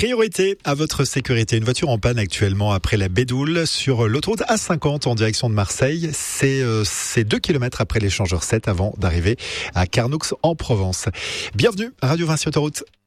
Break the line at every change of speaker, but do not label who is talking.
Priorité à votre sécurité. Une voiture en panne actuellement après la Bédoule sur l'autoroute A50 en direction de Marseille. C'est 2 km après l'échangeur 7 avant d'arriver à Carnoux en Provence. Bienvenue à Radio Vinci Autoroute.